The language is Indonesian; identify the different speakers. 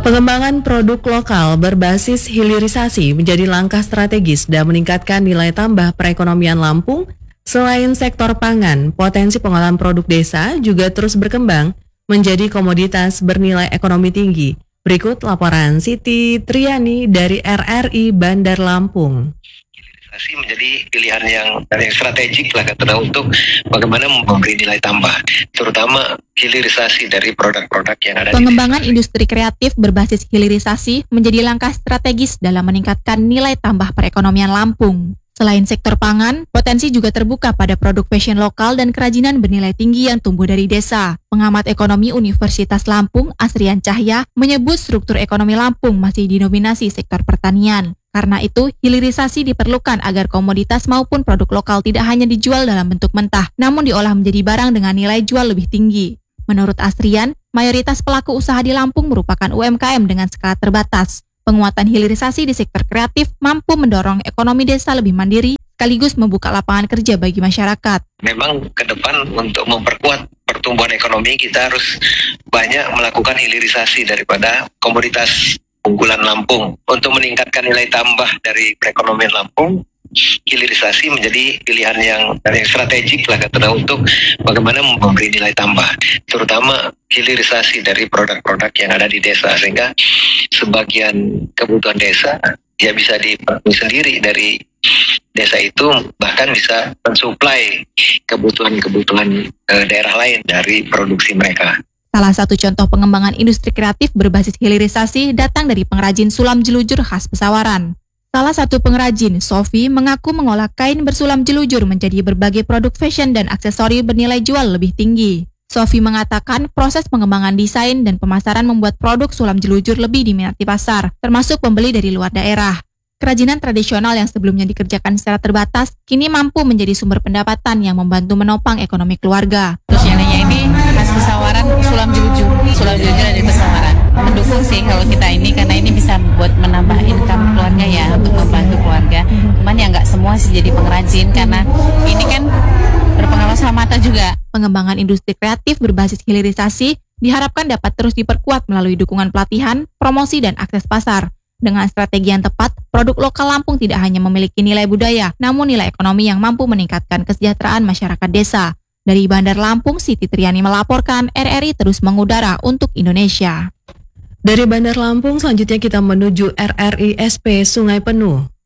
Speaker 1: Pengembangan produk lokal berbasis hilirisasi menjadi langkah strategis dan meningkatkan nilai tambah perekonomian Lampung. Selain sektor pangan, potensi pengolahan produk desa juga terus berkembang menjadi komoditas bernilai ekonomi tinggi. Berikut laporan Siti Triani dari RRI Bandar Lampung.
Speaker 2: Hilirisasi menjadi pilihan yang strategik lah katanya untuk bagaimana memberi nilai tambah, terutama hilirisasi dari produk-produk yang ada.
Speaker 3: Pengembangan industri kreatif berbasis hilirisasi menjadi langkah strategis dalam meningkatkan nilai tambah perekonomian Lampung. Selain sektor pangan, potensi juga terbuka pada produk fashion lokal dan kerajinan bernilai tinggi yang tumbuh dari desa. Pengamat ekonomi Universitas Lampung, Asrian Cahya, menyebut struktur ekonomi Lampung masih didominasi sektor pertanian. Karena itu, hilirisasi diperlukan agar komoditas maupun produk lokal tidak hanya dijual dalam bentuk mentah, namun diolah menjadi barang dengan nilai jual lebih tinggi. Menurut Asrian, mayoritas pelaku usaha di Lampung merupakan UMKM dengan skala terbatas. Penguatan hilirisasi di sektor kreatif mampu mendorong ekonomi desa lebih mandiri, sekaligus membuka lapangan kerja bagi masyarakat.
Speaker 2: Memang ke depan untuk memperkuat pertumbuhan ekonomi kita harus banyak melakukan hilirisasi daripada komoditas unggulan Lampung. Untuk meningkatkan nilai tambah dari perekonomian Lampung, hilirisasi menjadi pilihan yang strategik lah katanya untuk bagaimana memberi nilai tambah, terutama hilirisasi dari produk-produk yang ada di desa, sehingga sebagian kebutuhan desa ya bisa dipenuhi sendiri dari desa itu, bahkan bisa mensuplai kebutuhan-kebutuhan daerah lain dari produksi mereka.
Speaker 3: Salah satu contoh pengembangan industri kreatif berbasis hilirisasi datang dari pengrajin sulam jelujur khas Pesawaran. Salah satu pengrajin, Sofi, mengaku mengolah kain bersulam jelujur menjadi berbagai produk fashion dan aksesori bernilai jual lebih tinggi. Sofi mengatakan proses pengembangan desain dan pemasaran membuat produk sulam jelujur lebih diminati pasar, termasuk pembeli dari luar daerah. Kerajinan tradisional yang sebelumnya dikerjakan secara terbatas, kini mampu menjadi sumber pendapatan yang membantu menopang ekonomi keluarga.
Speaker 4: Terus yang lainnya ini khas Pesawaran, sulam jelujur dari Pesawaran. Mendukung sih kalau kita ini, karena ini bisa buat menambah income keluarga ya, untuk membantu keluarga. Cuman ya nggak semua sih jadi pengrajin, karena ini kan berpengaruh sama mata juga.
Speaker 3: Pengembangan industri kreatif berbasis hilirisasi diharapkan dapat terus diperkuat melalui dukungan pelatihan, promosi, dan akses pasar. Dengan strategi yang tepat, produk lokal Lampung tidak hanya memiliki nilai budaya, namun nilai ekonomi yang mampu meningkatkan kesejahteraan masyarakat desa. Dari Bandar Lampung, Siti Triani melaporkan, RRI terus mengudara untuk Indonesia.
Speaker 1: Dari Bandar Lampung, selanjutnya kita menuju RRI SP Sungai Penuh.